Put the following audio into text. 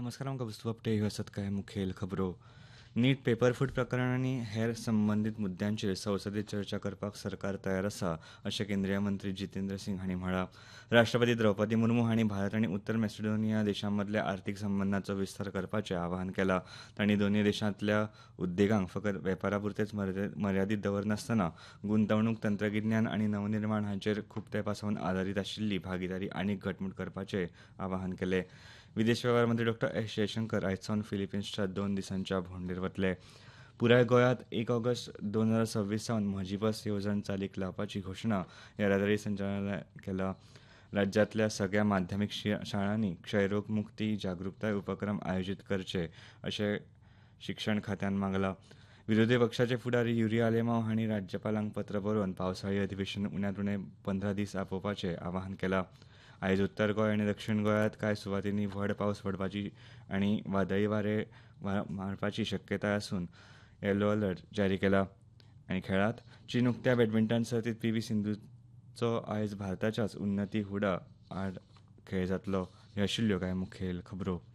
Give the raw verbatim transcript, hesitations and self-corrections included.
नमस्कार आमकां वस्तुवापटे ह्यो आसात कांय मुखेल खबरो. नीट पेपरफूट प्रकरण आनी हेर संबंदीत मुद्द्यांचेर संसदेत चर्चा करपाक सरकार तयार आसा अशें केंद्रीय मंत्री जितेंद्र सिंग हांणी म्हळां. राष्ट्रपती द्रौपदी मुर्मू हांणी भारत आनी उत्तर मॅसिडोनिया देशां मदल्या अर्थीक संबंदांचो विस्तार करपाचें आवाहन केलां. तांणी दोनूय देशांतल्या उद्देगांक फकत वेपारापुरतेच मर्यादीत दवरनासतना गुंतवणूक, तंत्रगिन्यान आनी नवनिर्माण हांचेर खूब तेंपासावन आदारीत आशिल्ली भागीदारी आनीक घटमूट करपाचें आवाहन केलें. विदेश वेव्हार मंत्री डॉ एस जयशंकर आयज सावन फिलिपिन्सच्या दोन दिसांच्या भोंवडेर वतले. पुराय गोंयांत एक ऑगस्ट दोन हजार सव्वीस सावन म्हजी बस येवजण चालीक लावपाची घोशणा येरादारी संचालनालयान केला. राज्यांतल्या सगळ्या माध्यमीक शाळांनी क्षयरोग मुक्ती जागृताय उपक्रम आयोजीत करचे अशें शिक्षण खात्यान मागलां. विरोधी पक्षाचे फुडारी युरिया आलेमांव हांणी राज्यपालांक पत्र बरोवन पावसाळी अधिवेशन उण्यात उणे पंदरा दीस आपोवपाचें आवाहन केलां. आयज उत्तर गोंय आनी दक्षिण गोंयांत कांय सुवातींनी व्हड पावस पडपाची आनी वादळी वारे मारपाची शक्यताय आसून येलो अलर्ट जारी केला. आनी खेळांत चीन उक्त्या बॅडमिंटन सर्तीत पी व्ही सिंधूचो आयज भारताच्याच उन्नती हुडा आड खेळ जातलो. ह्यो आशिल्ल्यो कांय मुखेल खबरो.